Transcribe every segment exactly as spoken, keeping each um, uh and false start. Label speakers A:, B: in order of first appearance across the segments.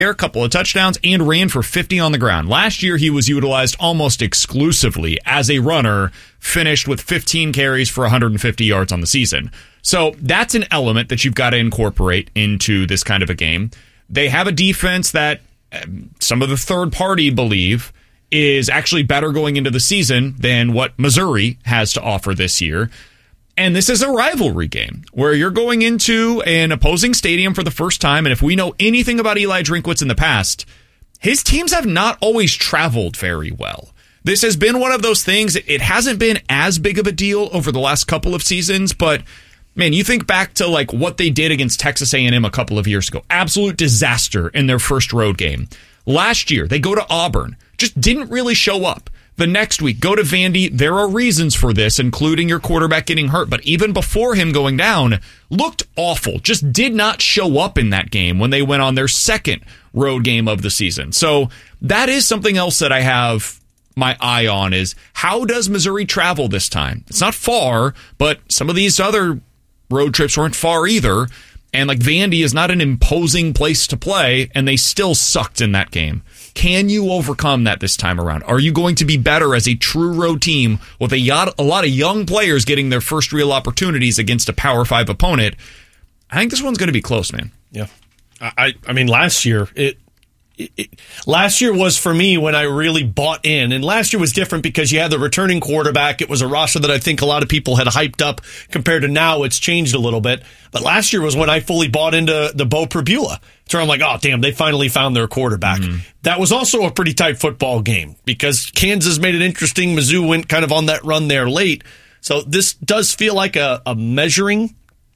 A: a couple of touchdowns, and ran for fifty on the ground. Last year, he was utilized almost exclusively as a runner, finished with fifteen carries for one hundred fifty yards on the season. So that's an element that you've got to incorporate into this kind of a game. They have a defense that um, some of the third party believe is actually better going into the season than what Missouri has to offer this year. And this is a rivalry game where you're going into an opposing stadium for the first time. And if we know anything about Eli Drinkwitz in the past, his teams have not always traveled very well. This has been one of those things. It hasn't been as big of a deal over the last couple of seasons, but man, you think back to like what they did against Texas A and M a couple of years ago. Absolute disaster in their first road game. Last year, they go to Auburn, just didn't really show up. The next week, go to Vandy. There are reasons for this, including your quarterback getting hurt. But even before him going down, looked awful. Just did not show up in that game when they went on their second road game of the season. So that is something else that I have my eye on is how does Missouri travel this time? It's not far, but some of these other road trips weren't far either. And like Vandy is not an imposing place to play, and they still sucked in that game. Can you overcome that this time around? Are you going to be better as a true road team with a, y- a lot of young players getting their first real opportunities against a Power Five opponent? I think this one's going to be close, man.
B: Yeah. I, I mean, last year, it, it, it last year was for me when I really bought in. And last year was different because you had the returning quarterback. It was a roster that I think a lot of people had hyped up compared to now. It's changed a little bit. But last year was when I fully bought into the Bo Pribula. So I'm like, oh, damn, they finally found their quarterback. Mm-hmm. That was also a pretty tight football game because Kansas made it interesting. Mizzou went kind of on that run there late. So this does feel like a, a measuring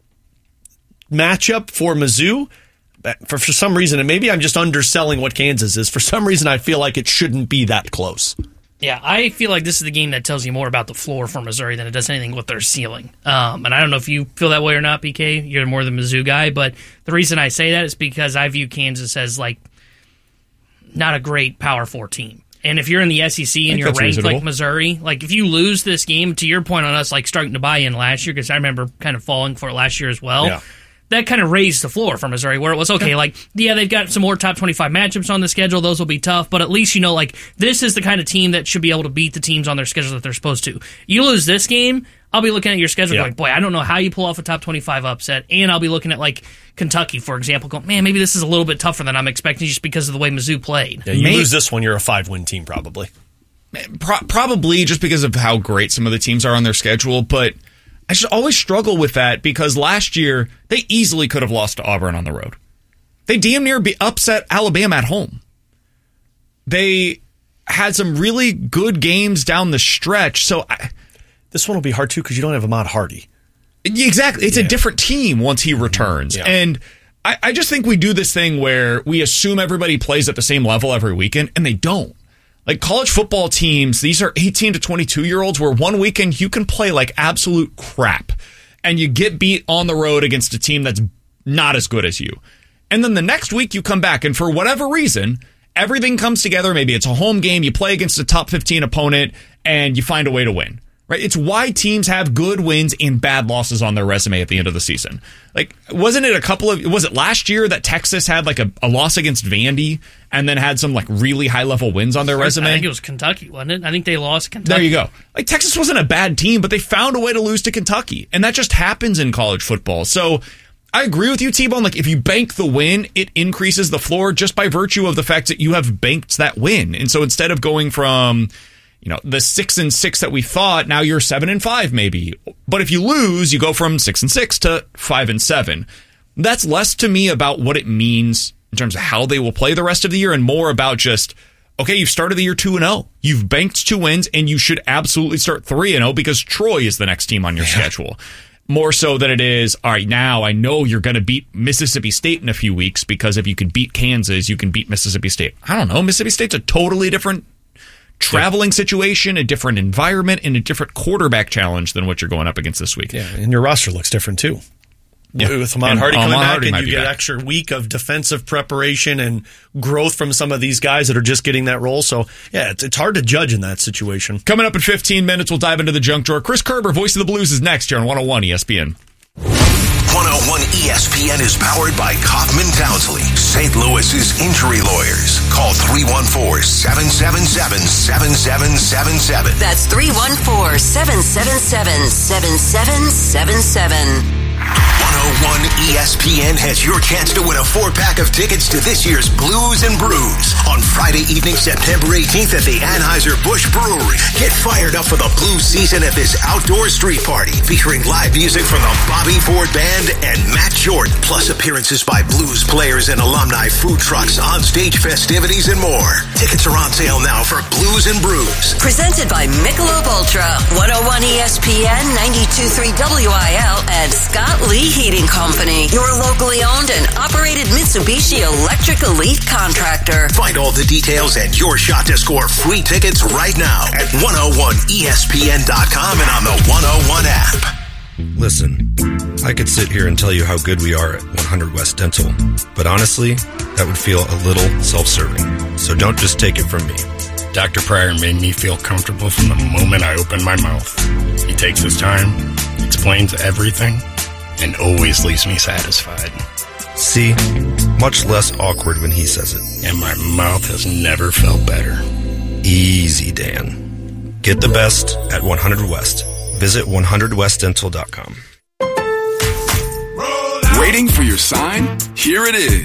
B: matchup for Mizzou. For, for some reason, and maybe I'm just underselling what Kansas is, for some reason I feel like it shouldn't be that close.
C: Yeah, I feel like this is the game that tells you more about the floor for Missouri than it does anything with their ceiling. Um, and I don't know if you feel that way or not, P K. You're more the Mizzou guy, but the reason I say that is because I view Kansas as like not a great Power Four team. And if you're in the S E C and you're ranked reasonable. like Missouri, like if you lose this game, to your point on us like starting to buy in last year, because I remember kind of falling for it last year as well. Yeah. That kind of raised the floor for Missouri, where it was, okay, like, yeah, they've got some more top twenty-five matchups on the schedule. Those will be tough, but at least you know, like, this is the kind of team that should be able to beat the teams on their schedule that they're supposed to. You lose this game, I'll be looking at your schedule yeah. like, boy, I don't know how you pull off a top twenty-five upset, and I'll be looking at, like, Kentucky, for example, going, man, maybe this is a little bit tougher than I'm expecting just because of the way Mizzou played.
B: Yeah, you maybe. lose this one, you're a five-win team, probably.
A: Pro- probably just because of how great some of the teams are on their schedule, but I should always struggle with that because last year they easily could have lost to Auburn on the road. They damn near be upset Alabama at home. They had some really good games down the stretch. So I,
B: this one will be hard too because you don't have Ahmad Hardy.
A: Exactly. It's yeah. a different team once he returns. Yeah. And I, I just think we do this thing where we assume everybody plays at the same level every weekend, and they don't. Like college football teams, these are eighteen to twenty-two year olds where one weekend you can play like absolute crap and you get beat on the road against a team that's not as good as you. And then the next week you come back and for whatever reason, everything comes together. Maybe it's a home game. You play against a top fifteen opponent and you find a way to win. Right? It's why teams have good wins and bad losses on their resume at the end of the season. Like, wasn't it a couple of, was it last year that Texas had like a, a loss against Vandy and then had some like really high level wins on their resume?
C: I think it was Kentucky, wasn't it? I think they lost Kentucky.
A: There you go. Like, Texas wasn't a bad team, but they found a way to lose to Kentucky. And that just happens in college football. So I agree with you, T-Bone. Like, if you bank the win, it increases the floor just by virtue of the fact that you have banked that win. And so instead of going from, you know, the six and six that we thought, now you're seven and five maybe. But if you lose, you go from six and six to five and seven. That's less to me about what it means in terms of how they will play the rest of the year and more about just, okay, you've started the year two and oh. You've banked two wins and you should absolutely start three and oh because Troy is the next team on your yeah. schedule. More so than it is, all right, now I know you're going to beat Mississippi State in a few weeks because if you can beat Kansas, you can beat Mississippi State. I don't know. Mississippi State's a totally different traveling situation, a different environment, and a different quarterback challenge than what you're going up against this week.
B: Yeah, and your roster looks different too. Yeah. With Ahmad Hardy coming back, and you get an extra week of defensive preparation and growth from some of these guys that are just getting that role. So, yeah, it's, it's hard to judge in that situation.
A: Coming up in fifteen minutes, we'll dive into the junk drawer. Chris Kerber, voice of the Blues, is next here on one oh one E S P N.
D: one oh one E S P N is powered by Kaufman Townsley, Saint Louis's injury lawyers. Call three one four, seven seven seven, seven seven seven seven.
E: That's three one four, seven seven seven, seven seven seven seven.
D: one oh one E S P N has your chance to win a four-pack of tickets to this year's Blues and Brews on Friday evening, September eighteenth at the Anheuser-Busch Brewery. Get fired up for the blues season at this outdoor street party featuring live music from the Bobby Ford Band and Matt Jordan, plus appearances by blues players and alumni, food trucks, on-stage festivities, and more. Tickets are on sale now for Blues and Brews.
E: Presented by Michelob Ultra, one oh one E S P N, ninety-two point three W I L, and Scott Lee Heating Company, your locally owned and operated Mitsubishi Electric Elite contractor.
D: Find all the details and your shot to score free tickets right now at one oh one E S P N dot com and on the one oh one app.
F: Listen, I could sit here and tell you how good we are at one hundred West Dental, but honestly, that would feel a little self-serving. So don't just take it from me.
G: Doctor Pryor made me feel comfortable from the moment I opened my mouth. He takes his time, explains everything, and always leaves me satisfied.
F: See? Much less awkward when he says it.
G: And my mouth has never felt better.
F: Easy, Dan. Get the best at one hundred West. Visit one hundred west dental dot com.
H: Waiting for your sign? Here it is.